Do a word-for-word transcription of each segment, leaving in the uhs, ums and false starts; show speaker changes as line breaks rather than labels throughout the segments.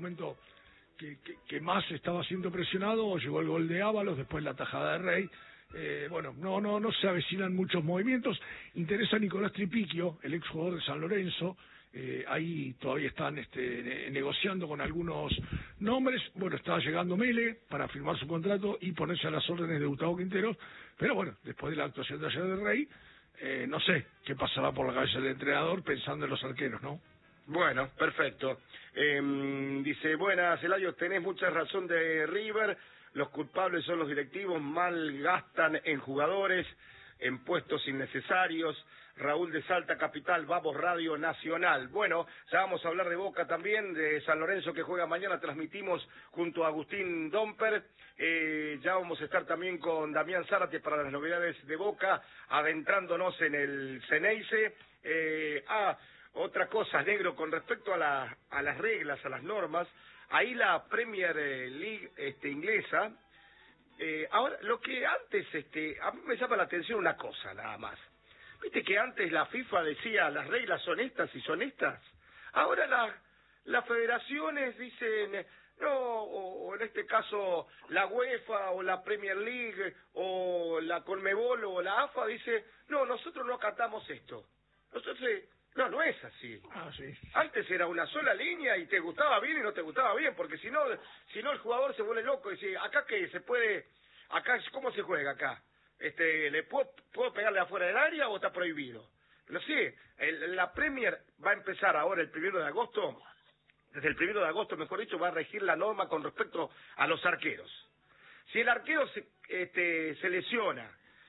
momento que, que, que más estaba siendo presionado, llegó el gol de Ábalos, después la tajada de Rey. Eh, bueno, no no no se avecinan muchos movimientos. Interesa Nicolás Tripiquio, el exjugador de San Lorenzo. Eh, ahí todavía están este, negociando con algunos nombres. Bueno, estaba llegando Mele para firmar su contrato y ponerse a las órdenes de Gustavo Quinteros, pero bueno, después de la actuación de ayer de Rey, eh, no sé qué pasará por la cabeza del entrenador pensando en los arqueros, ¿no?
Bueno, perfecto. Eh, dice, buenas, Eladio, tenés mucha razón de River, los culpables son los directivos, mal gastan en jugadores, en puestos innecesarios. Raúl de Salta Capital, Vamos Radio Nacional. Bueno, ya vamos a hablar de Boca también, de San Lorenzo que juega mañana, transmitimos junto a Agustín Domper. Eh, ya vamos a estar también con Damián Zárate para las novedades de Boca, adentrándonos en el Ceneice. Eh, ah, otra cosa, Negro, con respecto a, la, a las reglas, a las normas, ahí la Premier League este, inglesa, eh, ahora, lo que antes, este, a mí me llama la atención una cosa nada más. Viste que antes la FIFA decía las reglas son estas y son estas. Ahora la, las federaciones dicen, no, o, o en este caso la UEFA o la Premier League o la Conmebol o la A F A dice, no, nosotros no acatamos esto. Nosotros, no, no es así.
Ah, sí.
Antes era una sola línea y te gustaba bien y no te gustaba bien, porque si no, si no el jugador se vuelve loco y dice, acá qué se puede, acá cómo se juega acá. Este, ¿le puedo, puedo pegarle afuera del área o está prohibido? No sé, el, la Premier va a empezar ahora el primero de agosto, desde el primero de agosto, mejor dicho, va a regir la norma con respecto a los arqueros. Si el arquero se, este, se lesiona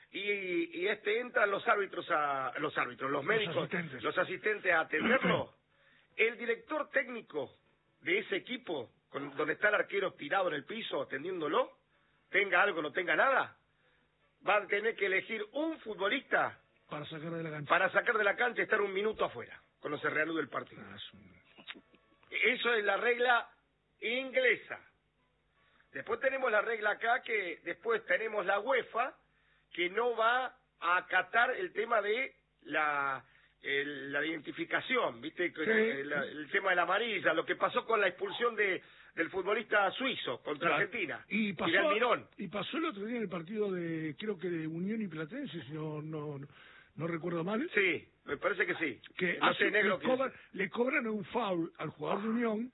y, y este entran los árbitros a los árbitros, los médicos,
los asistentes,
los asistentes a atenderlo, el director técnico de ese equipo, con, donde está el arquero tirado en el piso atendiéndolo, tenga algo, no tenga nada, va a tener que elegir un futbolista
para sacar de la cancha,
para sacar de la cancha y estar un minuto afuera, cuando se reanude el partido.
Ah, es un...
Eso es la regla inglesa. Después tenemos la regla acá, que después tenemos la UEFA, que no va a acatar el tema de la, el, la identificación, ¿viste?
Sí.
El, el tema de la amarilla, lo que pasó con la expulsión de del futbolista suizo contra
claro.
Argentina,
y pasó,
y de Almirón.
Y pasó el otro día en el partido de, creo que de Unión y Platense, si no, no, no, no recuerdo mal.
Sí, me parece que sí.
Que
no sé, negro,
le, cobran, le cobran un foul al jugador de Unión,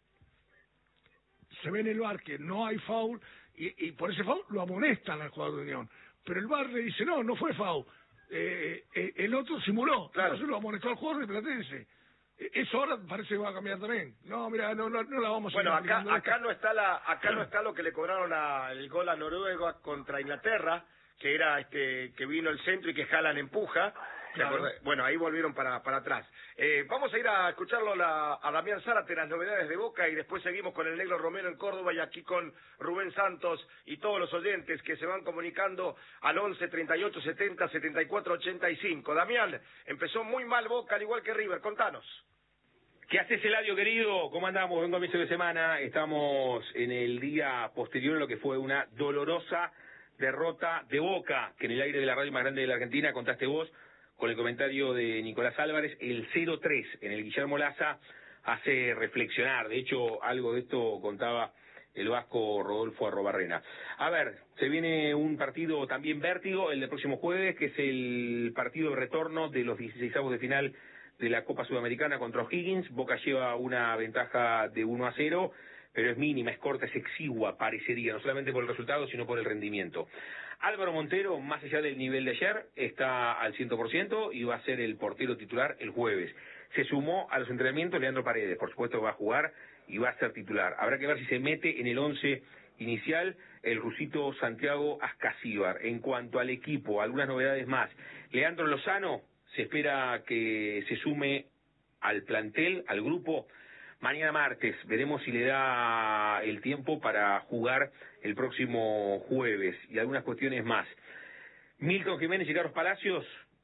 se ve en el V A R que no hay foul, y, y por ese foul lo amonestan al jugador de Unión. Pero el V A R le dice, no, no fue foul. Eh, eh, el otro simuló,
claro.
Entonces lo amonestó al jugador de Platense. Eso ahora parece que va a cambiar también. No, mira, no, no, no la vamos a
Bueno, acá,
acá
acá no está la, acá no está lo que le cobraron a, el gol a Noruega contra Inglaterra, que era este, que vino el centro y que Haaland empuja.
Claro.
Bueno, ahí volvieron para, para atrás. Eh, vamos a ir a escucharlo la, a Damián Zárate, las novedades de Boca, y después seguimos con el Negro Romero en Córdoba y aquí con Rubén Santos y todos los oyentes que se van comunicando al once, treinta y ocho, setenta, setenta y cuatro, ochenta y cinco. Damián, empezó muy mal Boca, al igual que River, contanos.
¿Qué haces, Eladio, querido? ¿Cómo andamos? Buen comienzo de semana. Estamos en el día posterior a lo que fue una dolorosa derrota de Boca, que en el aire de la radio más grande de la Argentina contaste vos, con el comentario de Nicolás Álvarez. El cero tres en el Guillermo Laza hace reflexionar. De hecho, algo de esto contaba el vasco Rodolfo Arrobarrena. A ver, se viene un partido también vértigo, el del próximo jueves, que es el partido de retorno de los dieciseisavos de final de la Copa Sudamericana contra O'Higgins. Boca lleva una ventaja de uno a cero, pero es mínima, es corta, es exigua, parecería, no solamente por el resultado, sino por el rendimiento. Álvaro Montero, más allá del nivel de ayer, está al cien por ciento y va a ser el portero titular el jueves. Se sumó a los entrenamientos Leandro Paredes, por supuesto va a jugar y va a ser titular. Habrá que ver si se mete en el once inicial el rusito Santiago Ascasíbar. En cuanto al equipo, algunas novedades más. Leandro Lozano se espera que se sume al plantel, al grupo, mañana martes. Veremos si le da el tiempo para jugar el próximo jueves y algunas cuestiones más. Milton Jiménez y Carlos Palacios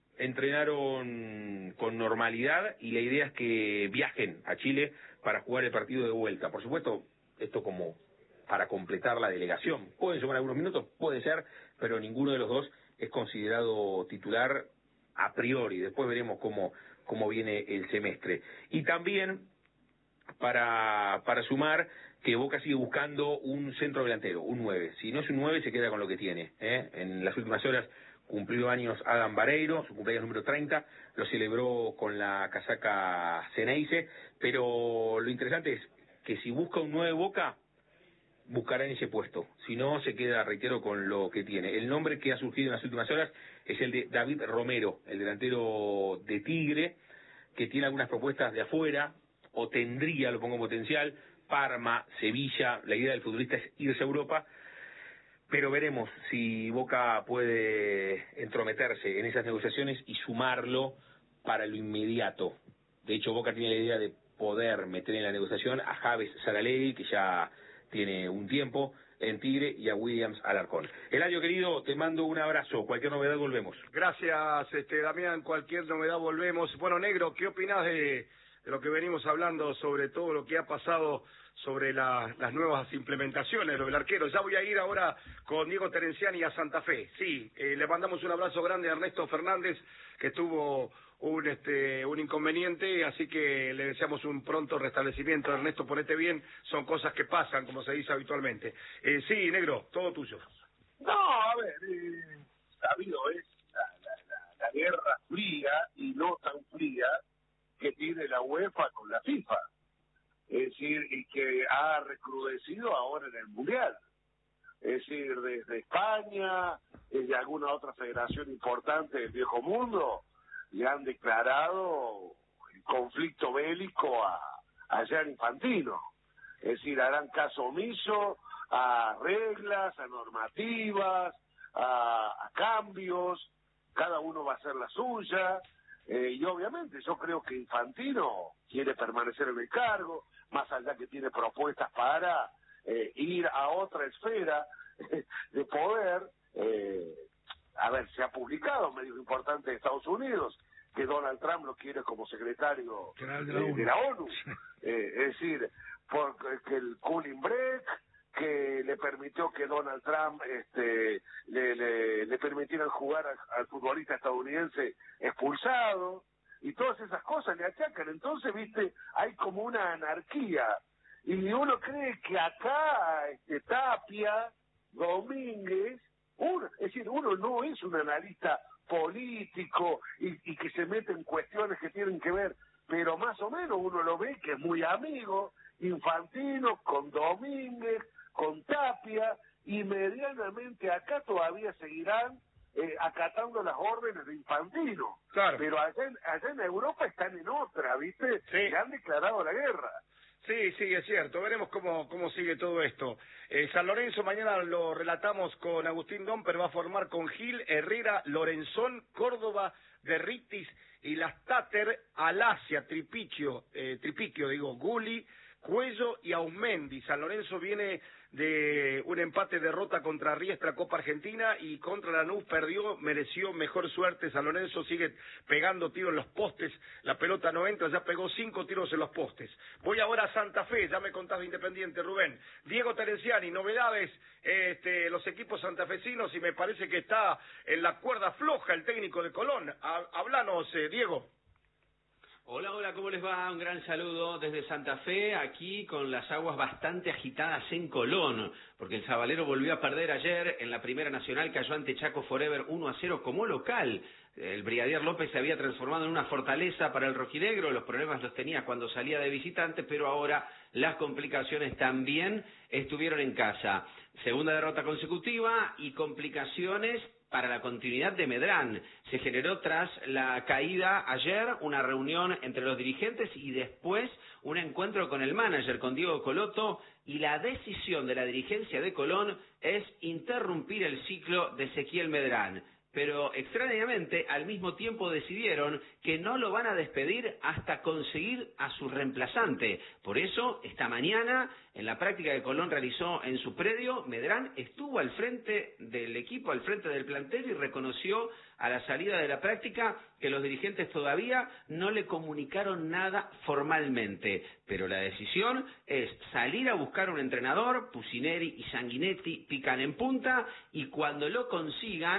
entrenaron con normalidad y la idea es que viajen a Chile para jugar el partido de vuelta. Por supuesto, esto como para completar la delegación. Pueden sumar algunos minutos, puede ser, pero ninguno de los dos es considerado titular a priori. Después veremos cómo, cómo viene el semestre. Y también para, para sumar que Boca sigue buscando un centro delantero, un nueve. Si no es un nueve, se queda con lo que tiene. ¿eh? En las últimas horas cumplió años Adam Vareiro, su cumpleaños número treinta, lo celebró con la casaca Ceneice, pero lo interesante es que si busca un nueve Boca, buscará en ese puesto. Si no, se queda, reitero, con lo que tiene. El nombre que ha surgido en las últimas horas es el de David Romero, el delantero de Tigre, que tiene algunas propuestas de afuera, o tendría, lo pongo en potencial, Parma, Sevilla. La idea del futbolista es irse a Europa, pero veremos si Boca puede entrometerse en esas negociaciones y sumarlo para lo inmediato. De hecho, Boca tiene la idea de poder meter en la negociación a Javes Saralegui, que ya tiene un tiempo en Tigre, y a Williams Alarcón. Eladio, querido, te mando un abrazo. Cualquier novedad volvemos.
Gracias, este Damián. Cualquier novedad volvemos. Bueno, Negro, ¿qué opinás de, de lo que venimos hablando sobre todo lo que ha pasado sobre la, las nuevas implementaciones, lo del arquero? Ya voy a ir ahora con Diego Terenciani a Santa Fe. Sí, eh, le mandamos un abrazo grande a Ernesto Fernández, que tuvo un este un inconveniente, así que le deseamos un pronto restablecimiento. Ernesto, ponete bien, son cosas que pasan, como se dice habitualmente. Eh, sí, Negro, todo tuyo.
No, a ver, eh, sabido es la, la, la, la guerra fría y no tan fría que tiene la UEFA con la FIFA. Es decir, y que ha recrudecido ahora en el Mundial. Es decir, desde España, desde alguna otra federación importante del viejo mundo, le han declarado el conflicto bélico a, a Gianni Infantino. Es decir, harán caso omiso a reglas, a normativas, a, a cambios, cada uno va a hacer la suya, eh, y obviamente yo creo que Infantino quiere permanecer en el cargo, más allá que tiene propuestas para eh, ir a otra esfera de poder. Eh, a ver, se ha publicado en medios importantes de Estados Unidos que Donald Trump lo quiere como secretario de la, de, de la ONU. Eh, es decir, porque el cooling break, que le permitió que Donald Trump este, le, le, le permitieran jugar al, al futbolista estadounidense expulsado, y todas esas cosas le achacan. Entonces, viste, hay como una anarquía, y uno cree que acá este, Tapia, Domínguez, uno, es decir, uno no es un analista político y, y que se mete en cuestiones que tienen que ver, pero más o menos uno lo ve que es muy amigo Infantino con Domínguez, con Tapia, y medianamente acá todavía seguirán eh, acatando las órdenes de Infantino.
Claro.
Pero allá en, allá en Europa están en otra, ¿viste?
Sí.
Le han declarado la guerra.
Sí, sí, es cierto. Veremos cómo cómo sigue todo esto. Eh, San Lorenzo mañana lo relatamos con Agustín Domper, va a formar con Gil, Herrera, Lorenzón, Córdoba, Derritis y las Tater, Alasia, Tripiquio, eh, Tripiquio, digo, Gulli, Cuello y Aumendi. San Lorenzo viene de un empate derrota contra Riestra Copa Argentina, y contra Lanús perdió, mereció mejor suerte. San Lorenzo sigue pegando tiros en los postes, la pelota no entra, ya pegó cinco tiros en los postes. Voy ahora a Santa Fe, ya me contás de Independiente, Rubén. Diego Terenciani, novedades, este, los equipos santafesinos, y me parece que está en la cuerda floja el técnico de Colón. Hablanos, eh, Diego.
Hola, hola, ¿cómo les va? Un gran saludo desde Santa Fe, aquí con las aguas bastante agitadas en Colón, porque el Sabalero volvió a perder ayer en la Primera Nacional, cayó ante Chaco Forever uno a cero como local. El Brigadier López se había transformado en una fortaleza para el rojinegro, los problemas los tenía cuando salía de visitante, pero ahora las complicaciones también estuvieron en casa. Segunda derrota consecutiva y complicaciones para la continuidad de Medrán. Se generó tras la caída ayer una reunión entre los dirigentes y después un encuentro con el manager, con Diego Coloto, y la decisión de la dirigencia de Colón es interrumpir el ciclo de Ezequiel Medrán. Pero extrañamente al mismo tiempo decidieron que no lo van a despedir hasta conseguir a su reemplazante. Por eso, esta mañana, en la práctica que Colón realizó en su predio, Medrán estuvo al frente del equipo, al frente del plantel, y reconoció a la salida de la práctica que los dirigentes todavía no le comunicaron nada formalmente. Pero la decisión es salir a buscar un entrenador, Pusineri y Sanguinetti pican en punta, y cuando lo consigan,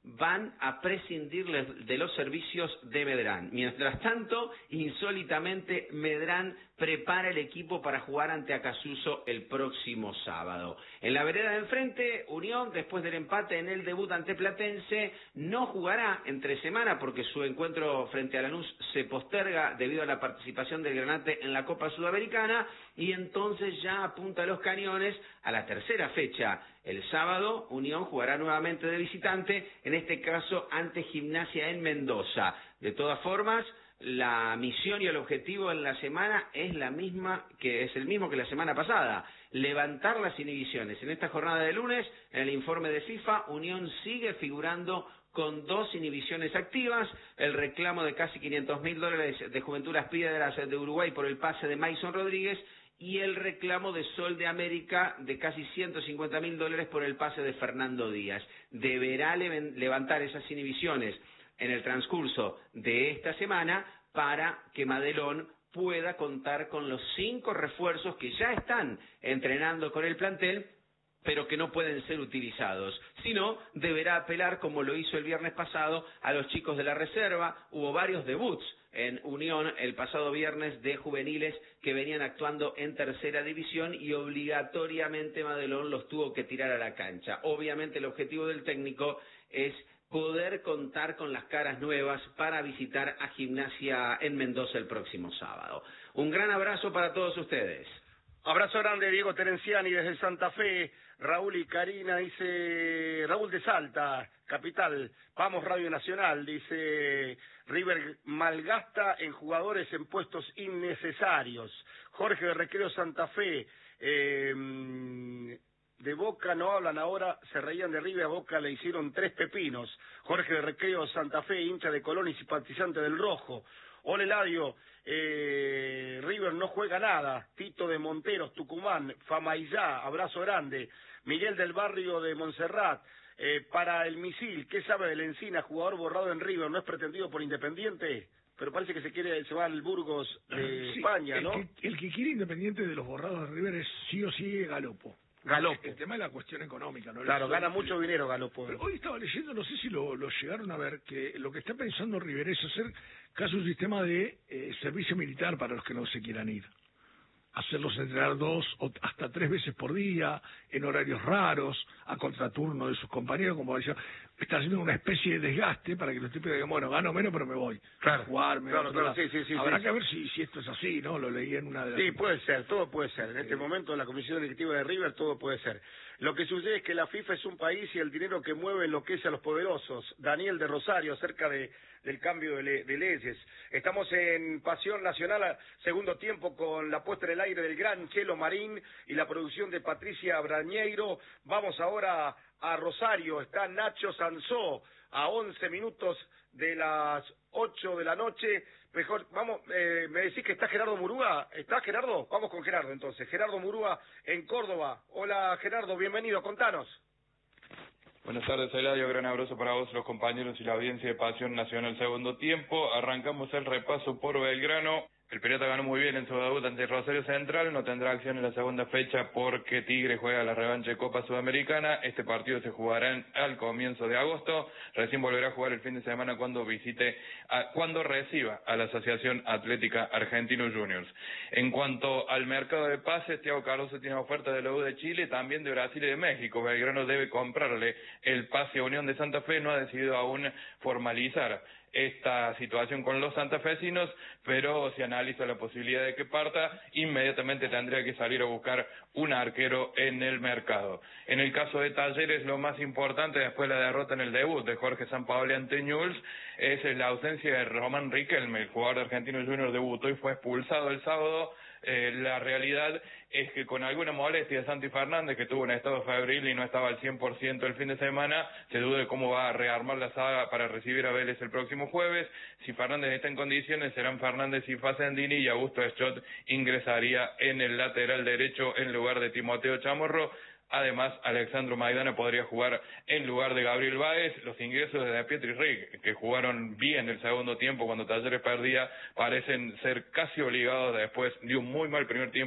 van a prescindir de los servicios de Medrán. Mientras tanto, insólitamente, Medrán prepara el equipo para jugar ante Acassuso el próximo sábado. En la vereda de enfrente, Unión, después del empate en el debut ante Platense, no jugará entre semana porque su encuentro frente a Lanús se posterga debido a la participación del Granate en la Copa Sudamericana, y entonces ya apunta los cañones a la tercera fecha. El sábado, Unión jugará nuevamente de visitante, en este caso ante Gimnasia en Mendoza. De todas formas, la misión y el objetivo en la semana es la misma, que es el mismo que la semana pasada: levantar las inhibiciones. En esta jornada de lunes, en el informe de FIFA, Unión sigue figurando con dos inhibiciones activas: el reclamo de casi quinientos mil dólares de Juventud Las Piedras de Uruguay por el pase de Mason Rodríguez, y el reclamo de Sol de América de casi ciento cincuenta mil dólares por el pase de Fernando Díaz. Deberá le levantar esas inhibiciones en el transcurso de esta semana para que Madelón pueda contar con los cinco refuerzos que ya están entrenando con el plantel, pero que no pueden ser utilizados. Si no, deberá apelar, como lo hizo el viernes pasado, a los chicos de la reserva. Hubo varios debuts en Unión el pasado viernes de juveniles que venían actuando en tercera división y obligatoriamente Madelón los tuvo que tirar a la cancha. Obviamente el objetivo del técnico es poder contar con las caras nuevas para visitar a Gimnasia en Mendoza el próximo sábado. Un gran abrazo para todos ustedes.
Abrazo grande, Diego Terenciani desde Santa Fe. Raúl y Karina, dice Raúl de Salta, capital. Vamos, Radio Nacional, dice River malgasta en jugadores en puestos innecesarios. Jorge de Recreo Santa Fe, eh, de Boca no hablan ahora, se reían de River, a Boca le hicieron tres pepinos. Jorge de Recreo Santa Fe, hincha de Colón y simpatizante del Rojo. Hola Eladio, eh, River no juega nada. Tito de Monteros, Tucumán, Famaillá, abrazo grande. Miguel del Barrio de Montserrat, eh, para el misil, ¿qué sabe del Encina? Jugador borrado en River, ¿no es pretendido por Independiente? Pero parece que se quiere, se va al Burgos de sí, España, ¿no?
El que, el que quiere Independiente de los borrados de River es sí o sí Galopo.
Galopo.
El tema es la cuestión económica, ¿no?
Claro, gana mucho dinero Galopo.
Pero hoy estaba leyendo, no sé si lo, lo llegaron a ver, que lo que está pensando River es hacer casi un sistema de eh, servicio militar para los que no se quieran ir. Hacerlos entrenar dos o hasta tres veces por día, en horarios raros, a contraturno de sus compañeros, como decía, está haciendo una especie de desgaste para que los tipos digan, bueno, gano menos pero me voy.
Claro,
a jugar, me
claro,
voy a
claro, sí, sí, sí.
Habrá
sí.
que ver si, si esto es así, ¿no? Lo leí en una de las...
Sí, puede ser, todo puede ser. En este momento, en la Comisión Directiva de River, todo puede ser. Lo que sucede es que la FIFA es un país y el dinero que mueve enloquece a los poderosos. Daniel de Rosario, acerca de, del cambio de, le, de leyes. Estamos en Pasión Nacional, segundo tiempo, con la puesta en el aire del gran Chelo Marín y la producción de Patricia Brañeiro. Vamos ahora a Rosario, está Nacho Sansó, a once minutos de las ocho de la noche. Mejor, vamos, eh, me decís que está Gerardo Murúa. ¿Está Gerardo? Vamos con Gerardo entonces. Gerardo Murúa en Córdoba. Hola Gerardo, bienvenido, contanos.
Buenas tardes, Eladio, gran abrazo para vos, los compañeros y la audiencia de Pasión Nacional segundo tiempo. Arrancamos el repaso por Belgrano. El Pirata ganó muy bien en su debut ante Rosario Central, no tendrá acción en la segunda fecha porque Tigre juega la revancha de Copa Sudamericana. Este partido se jugará en, al comienzo de agosto, recién volverá a jugar el fin de semana cuando visite, a, cuando reciba a la Asociación Atlética Argentino Juniors. En cuanto al mercado de pases, Thiago Cardoso tiene oferta de la U de Chile, también de Brasil y de México. Belgrano debe comprarle el pase a Unión de Santa Fe, no ha decidido aún formalizar esta situación con los santafesinos, pero se analiza la posibilidad de que parta, inmediatamente tendría que salir a buscar un arquero en el mercado. En el caso de Talleres, lo más importante después de la derrota en el debut de Jorge Sampaoli ante Newell's es la ausencia de Román Riquelme, el jugador de Argentino Juniors debutó y fue expulsado el sábado. Eh, la realidad es que con alguna molestia de Santi Fernández, que tuvo un estado febril y no estaba al cien por ciento el fin de semana, se duda de cómo va a rearmar la saga para recibir a Vélez el próximo jueves. Si Fernández está en condiciones, serán Fernández y Facendini, y Augusto Schott ingresaría en el lateral derecho en lugar de Timoteo Chamorro. Además, Alexandro Maidana podría jugar en lugar de Gabriel Báez. Los ingresos de De Pietri y Rick, que jugaron bien el segundo tiempo cuando Talleres perdía, parecen ser casi obligados después de un muy mal primer tiempo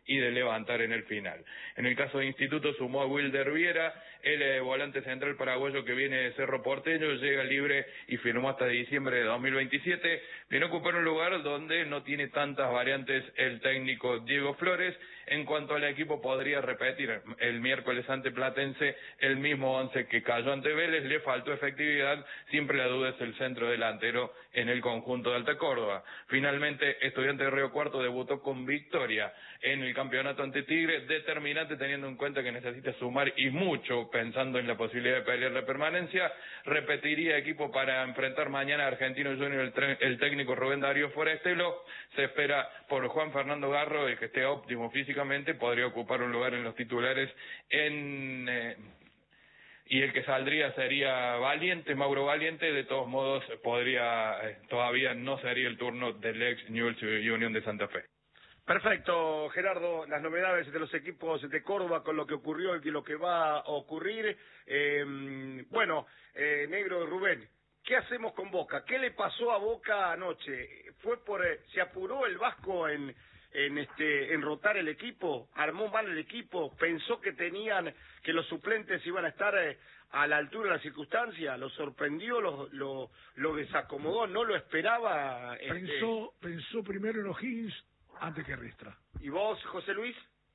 y de levantar en el final. En el caso de Instituto sumó a Wilder Viera, el eh, volante central paraguayo que viene de Cerro Porteño, llega libre y firmó hasta diciembre de dos mil veintisiete, viene a ocupar un lugar donde no tiene tantas variantes el técnico Diego Flores. En cuanto al equipo, podría repetir el miércoles ante Platense el mismo once que cayó ante Vélez, le faltó efectividad, siempre la duda es el centro delantero en el conjunto de Alta Córdoba. Finalmente, Estudiantes de Río Cuarto debutó con victoria en el campeonato ante Tigre, determinante teniendo en cuenta que necesita sumar y mucho, pensando en la posibilidad de pelear la permanencia. Repetiría equipo para enfrentar mañana a Argentino Junior el, el técnico Rubén Darío Forestelo. Se espera por Juan Fernando Garro, el que esté óptimo físicamente, podría ocupar un lugar en los titulares en... Eh, y el que saldría sería Valiente, Mauro Valiente. De todos modos, podría eh, todavía no sería el turno del ex Newell's Union de Santa Fe.
Perfecto, Gerardo, las novedades de los equipos de Córdoba con lo que ocurrió y lo que va a ocurrir. Eh, bueno, eh, Negro Rubén, ¿qué hacemos con Boca? ¿Qué le pasó a Boca anoche? ¿Fue por eh, se apuró el Vasco en en este en rotar el equipo? ¿Armó mal el equipo? ¿Pensó que tenían que los suplentes iban a estar eh, a la altura de la circunstancia? ¿Lo sorprendió? ¿Lo, lo, lo desacomodó? ¿No lo esperaba? Este...
Pensó, pensó primero en O'Higgins antes que Ristra.
¿Y vos, José Luis?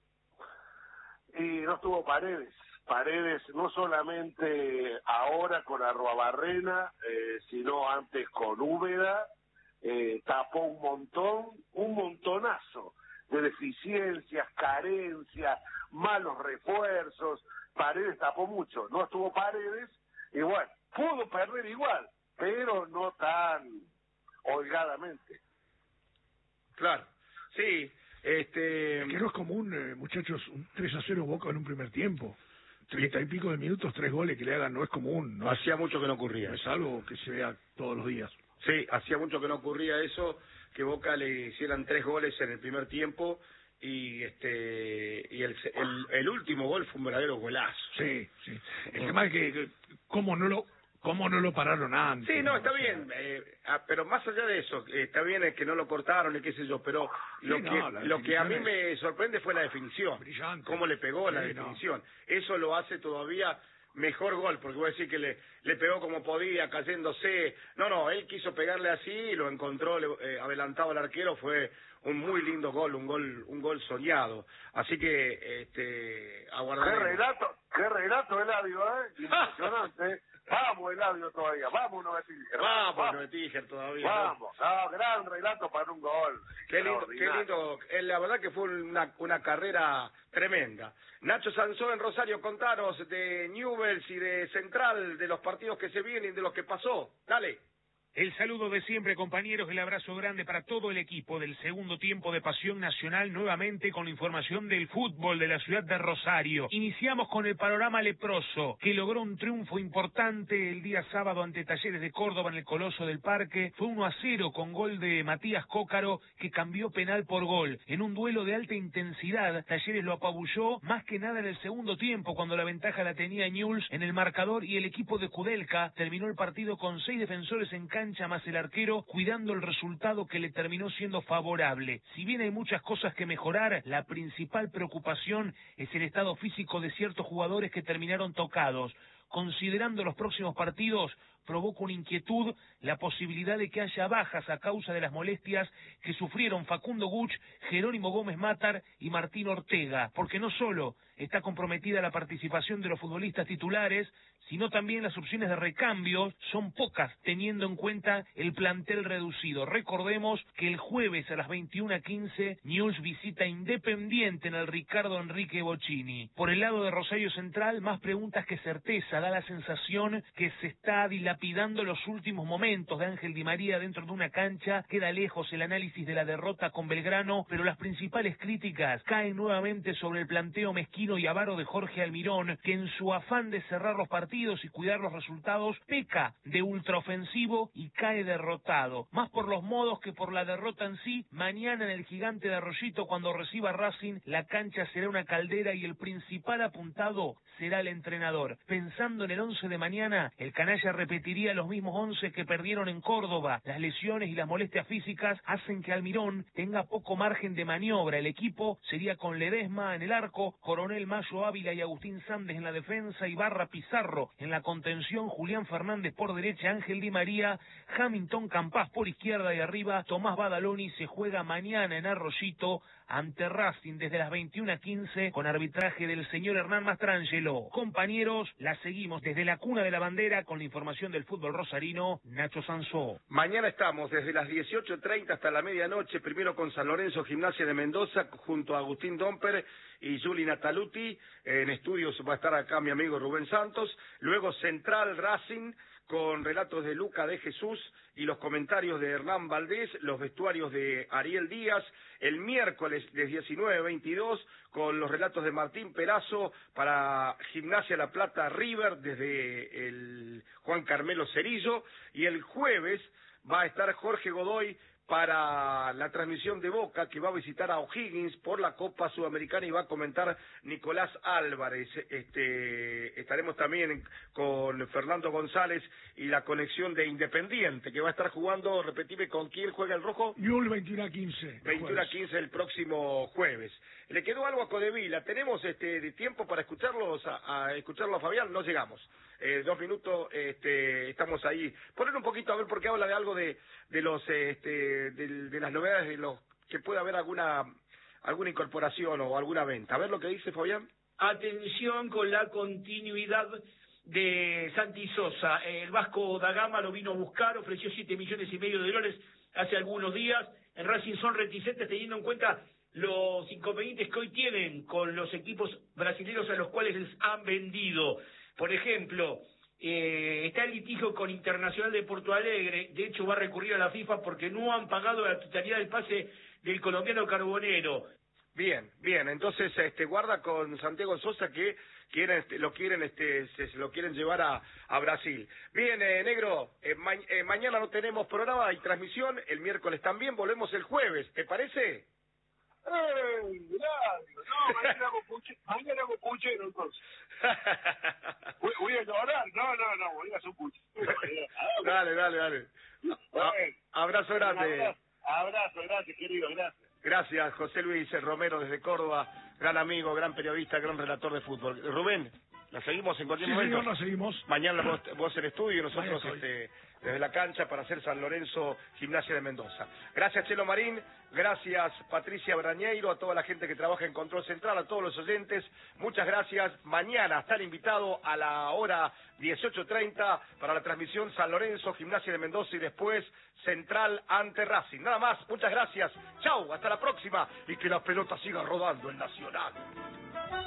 Y no estuvo Paredes. Paredes no solamente ahora con Arruabarrena, eh, sino antes con Úbeda, eh, tapó un montón, un montonazo de deficiencias, carencias, malos refuerzos. Paredes tapó mucho, no estuvo Paredes, y bueno, pudo perder igual, pero no tan holgadamente.
Claro, sí, este...
Es que no es común, eh, muchachos, un tres a cero Boca en un primer tiempo. Treinta y pico de minutos, tres goles que le hagan, no es común. No
hacía mucho que no ocurría.
No es algo que se vea todos los días.
Sí, hacía mucho que no ocurría eso, que Boca le hicieran tres goles en el primer tiempo y este y el, el, el último gol fue un verdadero golazo.
Sí, sí. El tema es que, ¿cómo no lo cómo no lo pararon antes?
Sí, no, está
o sea,
bien, eh, ah, pero más allá de eso, eh, está bien el que no lo cortaron y qué sé yo, pero
sí,
lo,
no,
que, lo que a mí me sorprende fue la definición.
Brillante.
Cómo le pegó
sí,
la definición. No. Eso lo hace todavía mejor gol, porque voy a decir que le, le pegó como podía, cayéndose. No, no, él quiso pegarle así y lo encontró le, eh, adelantado al arquero. Fue un muy lindo gol, un gol un gol soñado. Así que, este, aguardaremos.
Qué relato, qué relato, Eladio, ¿eh? Impresionante. Vamos, Eladio, todavía. Vamos, Noé Tíger.
Vamos, vamos. Noé Tíger todavía.
Vamos. No, gran relato para un gol.
Qué lindo, qué lindo. La verdad que fue una, una carrera tremenda. Nacho Sansó en Rosario, contanos de Newell's y de Central, de los partidos que se vienen y de lo que pasó. Dale.
El saludo de siempre, compañeros, el abrazo grande para todo el equipo del segundo tiempo de Pasión Nacional, nuevamente con la información del fútbol de la ciudad de Rosario. Iniciamos con el panorama leproso, que logró un triunfo importante el día sábado ante Talleres de Córdoba en el Coloso del Parque. Fue uno a cero con gol de Matías Cócaro, que cambió penal por gol. En un duelo de alta intensidad, Talleres lo apabulló, más que nada en el segundo tiempo, cuando la ventaja la tenía Newell's en el marcador, y el equipo de Kudelka terminó el partido con seis defensores en cancha más el arquero, cuidando el resultado que le terminó siendo favorable. Si bien hay muchas cosas que mejorar, la principal preocupación es el estado físico de ciertos jugadores que terminaron tocados. Considerando los próximos partidos, provoca una inquietud la posibilidad de que haya bajas a causa de las molestias que sufrieron Facundo Guch, Jerónimo Gómez Matar y Martín Ortega, porque no solo está comprometida la participación de los futbolistas titulares, sino también las opciones de recambio son pocas, teniendo en cuenta el plantel reducido. Recordemos que el jueves a las veintiuna quince, Newell's visita Independiente en el Ricardo Enrique Bocchini. Por el lado de Rosario Central, más preguntas que certeza. Da la sensación que se está dilapidando los últimos momentos de Ángel Di María dentro de una cancha. Queda lejos el análisis de la derrota con Belgrano, pero las principales críticas caen nuevamente sobre el planteo mezquino y avaro de Jorge Almirón, que en su afán de cerrar los partidos y cuidar los resultados, peca de ultraofensivo y cae derrotado, más por los modos que por la derrota en sí. Mañana en el Gigante de Arroyito, cuando reciba Racing, la cancha será una caldera y el principal apuntado será el entrenador. Pensando en el once de mañana, el canalla repetirá repetiría los mismos once que perdieron en Córdoba. Las lesiones y las molestias físicas hacen que Almirón tenga poco margen de maniobra. El equipo sería con Ledesma en el arco, Coronel Mayo Ávila y Agustín Sández en la defensa, Ibarra Pizarro en la contención, Julián Fernández por derecha, Ángel Di María, Hamilton Campás por izquierda y arriba Tomás Badaloni. Se juega mañana en Arroyito ante Racing desde las veintiuna quince con arbitraje del señor Hernán Mastrangelo. Compañeros, la seguimos desde la cuna de la bandera con la información del fútbol rosarino, Nacho Sansó.
Mañana estamos desde las dieciocho treinta hasta la medianoche, primero con San Lorenzo Gimnasia de Mendoza, junto a Agustín Domper y Juli Nataluti. En estudios va a estar acá mi amigo Rubén Santos. Luego Central Racing, con relatos de Luca de Jesús y los comentarios de Hernán Valdés, los vestuarios de Ariel Díaz. El miércoles de diecinueve a veintidós, con los relatos de Martín Perazo para Gimnasia La Plata River, desde el Juan Carmelo Cerillo. Y el jueves va a estar Jorge Godoy para la transmisión de Boca, que va a visitar a O'Higgins por la Copa Sudamericana, y va a comentar Nicolás Álvarez. Este, estaremos también con Fernando González y la conexión de Independiente, que va a estar jugando, repetime, ¿con quién juega el rojo?
Newell's veintiuno a quince.
veintiuno a quince el próximo jueves. ¿Le quedó algo a Codevila? ¿Tenemos este de tiempo para escucharlos a, a escucharlo a Fabián? No llegamos. Eh, dos minutos, este, estamos ahí. Poner un poquito a ver, porque habla de algo de, de los, este, de, de las novedades, de los que puede haber alguna, alguna incorporación o alguna venta. A ver lo que dice Fabián.
Atención con la continuidad de Santi Sosa. El Vasco da Gama lo vino a buscar, ofreció siete millones y medio de dólares hace algunos días. En Racing son reticentes teniendo en cuenta los inconvenientes que hoy tienen con los equipos brasileños a los cuales les han vendido. Por ejemplo, eh, está el litigio con Internacional de Porto Alegre. De hecho, va a recurrir a la FIFA porque no han pagado la totalidad del pase del colombiano Carbonero.
Bien, bien. Entonces, este, guarda con Santiago Sosa, que quieren, este, lo quieren, este, se, se lo quieren llevar a, a Brasil. Bien, eh, negro. Eh, ma eh, mañana no tenemos programa y transmisión. El miércoles también. Volvemos el jueves. ¿Te parece?
¡Ey! Gracias. No, mañana hago puche, mañana hago puchero, entonces. Voy, voy a llorar. No, no, no, voy a hacer un puchero.
Dale, dale, dale. A, abrazo grande.
Abrazo, abrazo, gracias, querido, gracias.
Gracias, José Luis Romero desde Córdoba, gran amigo, gran periodista, gran relator de fútbol. Rubén, la seguimos en cualquier
Sí,
momento.
señor, la seguimos.
Mañana vos, vos en estudio y nosotros
Vaya,
este, desde la cancha para hacer San Lorenzo Gimnasia de Mendoza. Gracias, Chelo Marín, gracias, Patricia Brañeiro, a toda la gente que trabaja en Control Central, a todos los oyentes, muchas gracias. Mañana estar invitado a la hora dieciocho treinta para la transmisión San Lorenzo Gimnasia de Mendoza y después Central ante Racing. Nada más, muchas gracias. Chau, hasta la próxima y que la pelota siga rodando en Nacional.